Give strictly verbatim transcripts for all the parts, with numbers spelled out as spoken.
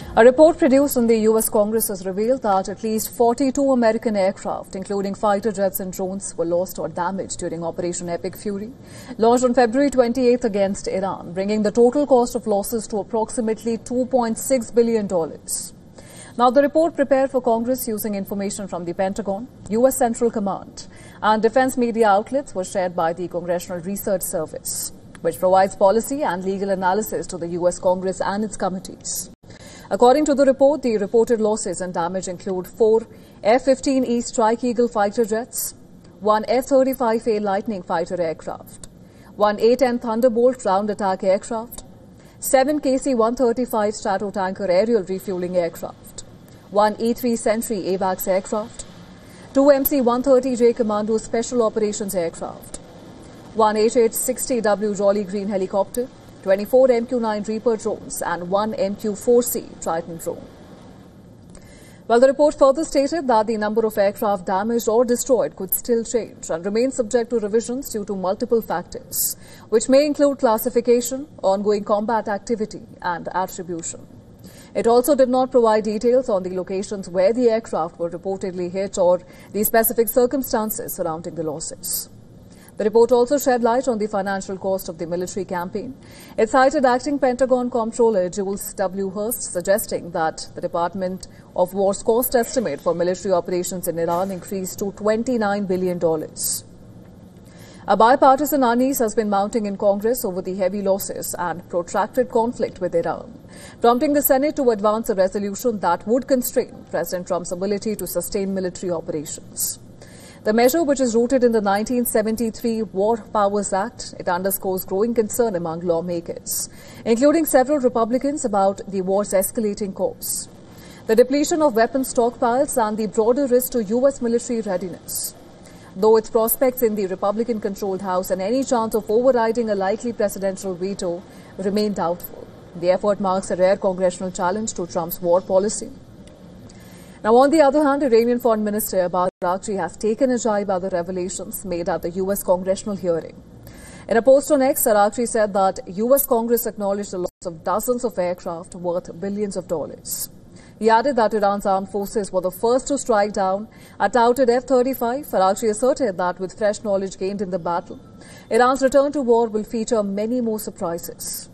A report produced in the U S Congress has revealed that at least forty-two American aircraft, including fighter jets and drones, were lost or damaged during Operation Epic Fury, launched on February twenty-eighth against Iran, bringing the total cost of losses to approximately two point six billion dollars. Now, the report prepared for Congress using information from the Pentagon, U S Central Command, and defense media outlets was shared by the Congressional Research Service, which provides policy and legal analysis to the U S Congress and its committees. According to the report, the reported losses and damage include four F fifteen E Strike Eagle fighter jets, one F thirty-five A Lightning fighter aircraft, one A ten Thunderbolt ground attack aircraft, seven K C one thirty-five Stratotanker aerial refueling aircraft, one E three Sentry AWACS aircraft, two M C one thirty J Commando Special Operations aircraft, one H H sixty W Jolly Green helicopter, twenty-four M Q nine Reaper drones and one M Q four C Triton drone. Well, the report further stated that the number of aircraft damaged or destroyed could still change and remain subject to revisions due to multiple factors, which may include classification, ongoing combat activity and attribution. It also did not provide details on the locations where the aircraft were reportedly hit or the specific circumstances surrounding the losses. The report also shed light on the financial cost of the military campaign. It cited Acting Pentagon Comptroller Jules W. Hurst suggesting that the Department of War's cost estimate for military operations in Iran increased to twenty-nine billion dollars. A bipartisan unease has been mounting in Congress over the heavy losses and protracted conflict with Iran, prompting the Senate to advance a resolution that would constrain President Trump's ability to sustain military operations. The measure, which is rooted in the nineteen seventy-three War Powers Act, it underscores growing concern among lawmakers, including several Republicans, about the war's escalating course, the depletion of weapons stockpiles and the broader risk to U S military readiness. Though its prospects in the Republican-controlled House and any chance of overriding a likely presidential veto remain doubtful, the effort marks a rare congressional challenge to Trump's war policy. Now, on the other hand, Iranian Foreign Minister Abbas Araghchi has taken a jibe by the revelations made at the U S congressional hearing. In a post on X, Araghchi said that U S Congress acknowledged the loss of dozens of aircraft worth billions of dollars. He added that Iran's armed forces were the first to strike down a touted F thirty-five. Araghchi asserted that with fresh knowledge gained in the battle, Iran's return to war will feature many more surprises.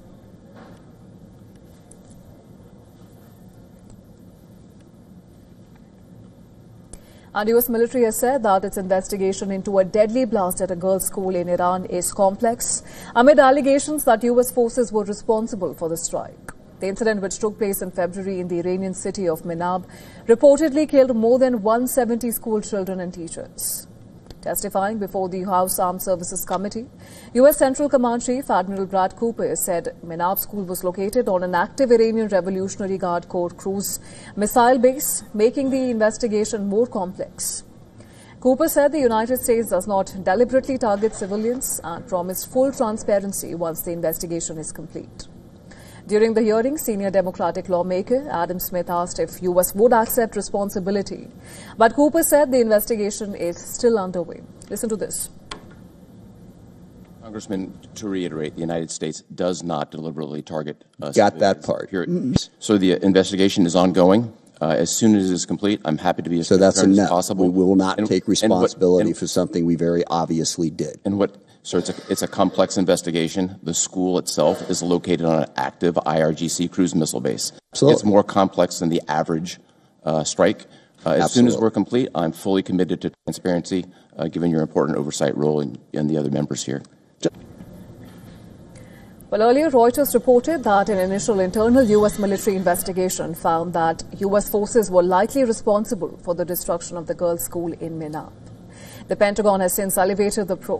And U S military has said that its investigation into a deadly blast at a girls' school in Iran is complex, amid allegations that U S forces were responsible for the strike. The incident, which took place in February in the Iranian city of Minab, reportedly killed more than one hundred seventy school children and teachers. Testifying before the House Armed Services Committee, U S Central Command Chief Admiral Brad Cooper said Minab School was located on an active Iranian Revolutionary Guard Corps cruise missile base, making the investigation more complex. Cooper said the United States does not deliberately target civilians and promised full transparency once the investigation is complete. During the hearing, senior Democratic lawmaker Adam Smith asked if U S would accept responsibility, but Cooper said the investigation is still underway. Listen to this. Congressman, to reiterate, the United States does not deliberately target us. Got that part. Here, so the investigation is ongoing. Uh, as soon as it is complete, I'm happy to be as so that's transparent enough. as possible. We will not and, take responsibility and what, and, for something we very obviously did. And what? So it's a, it's a complex investigation. The school itself is located on an active I R G C cruise missile base. Absolutely. It's more complex than the average uh, strike. Uh, as soon as we're complete, I'm fully committed to transparency, uh, given your important oversight role and, and the other members here. Well, earlier, Reuters reported that an initial internal U S military investigation found that U S forces were likely responsible for the destruction of the girls' school in Minab. The Pentagon has since elevated the probe